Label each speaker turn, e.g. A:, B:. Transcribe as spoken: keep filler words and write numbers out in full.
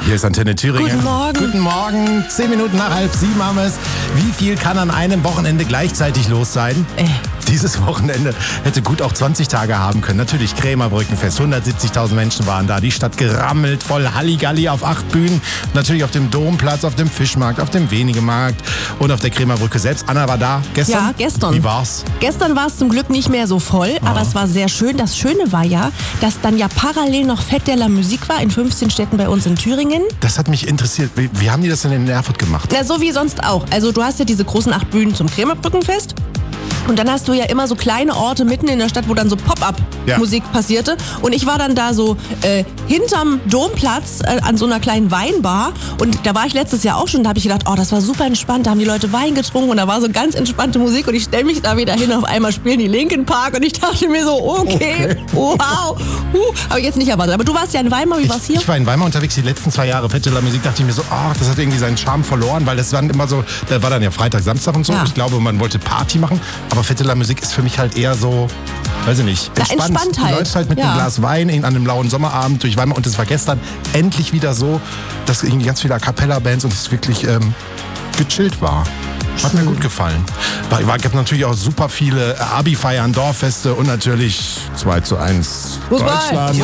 A: Hier ist Antenne Thüringen.
B: Guten Morgen.
A: Guten Morgen. Zehn Minuten nach halb sieben haben wir es. Wie viel kann an einem Wochenende gleichzeitig los sein?
B: Äh.
A: Dieses Wochenende hätte gut auch zwanzig Tage haben können. Natürlich Krämerbrückenfest. hundertsiebzigtausend Menschen waren da. Die Stadt gerammelt, voll Halligalli auf acht Bühnen. Natürlich auf dem Domplatz, auf dem Fischmarkt, auf dem Wenigemarkt und auf der Krämerbrücke selbst. Anna war da gestern.
B: Ja, gestern.
A: Wie war's?
B: Gestern war es zum Glück nicht mehr so voll,
A: Oh.
B: aber es war sehr schön. Das Schöne war ja, dass dann ja parallel noch Fête de la Musique war in fünfzehn Städten bei uns in Thüringen.
A: Das hat mich interessiert. Wie, wie haben die das denn in Erfurt gemacht?
B: Na, so wie sonst auch. Also du hast ja diese großen acht Bühnen zum Krämerbrückenfest. Und dann hast du ja immer so kleine Orte mitten in der Stadt, wo dann so Pop-up-Musik
A: Ja.
B: passierte. Und ich war dann da so äh, hinterm Domplatz äh, an so einer kleinen Weinbar. Und da war ich letztes Jahr auch schon. Da habe ich gedacht, oh, das war super entspannt. Da haben die Leute Wein getrunken und da war so ganz entspannte Musik. Und ich stelle mich da wieder hin. Auf einmal spielen die Linkin Park. Und ich dachte mir so, okay,
A: Okay.
B: wow. Uh, habe ich jetzt nicht erwartet. Aber du warst ja in Weimar. Wie war's hier?
A: Ich war in Weimar unterwegs die letzten zwei Jahre. Fête de la Musique, dachte ich mir so, ach, das hat irgendwie seinen Charme verloren, weil das waren immer so, da war dann ja Freitag, Samstag und so.
B: Ja.
A: Ich glaube, man wollte Party machen, aber Fête de la Musique ist für mich halt eher so, weiß ich nicht,
B: Na,
A: entspannt.
B: Entspanntheit.
A: Du läufst halt mit
B: Ja.
A: einem Glas Wein in, an einem lauen Sommerabend durch Weimar und es war gestern endlich wieder so, dass irgendwie ganz viele A Cappella-Bands und es wirklich ähm, gechillt war. Hat mir gut gefallen. Es gab natürlich auch super viele Abi-Feiern, Dorffeste und natürlich zwei zu eins
B: Fußball.
A: Deutschland.